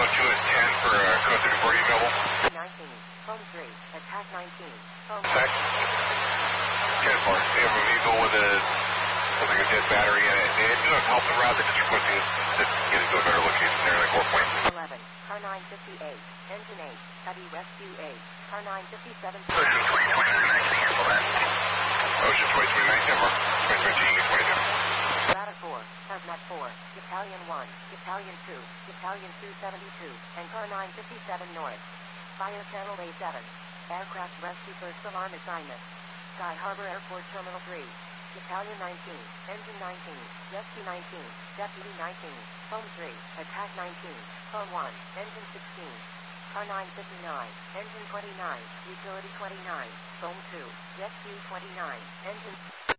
2 at 10 for code 34 available. 19, phone 3, attack 19, phone Attack. 10 4. They have a vehicle with looks like a dead battery in it. They do not help the route, they're just requesting to get it to a better location there, like 4 point. 11, car 958, engine 8, heavy rescue 8, car 957. Ocean 2029, cancel that. Ocean 2029, Denver. 2013, 22. Strata 4, Hazmat 4, Battalion 1, Battalion 2, Battalion 272, and car 957 north. Fire Channel A7. Aircraft rescue first alarm assignment. Sky Harbor Airport Terminal 3. Battalion 19, Engine 19, Rescue 19, Deputy 19, Phone 3, Attack 19, Phone 1, Engine 16, Car 959, Engine 29, Utility 29, Phone 2, Rescue 29, Engine...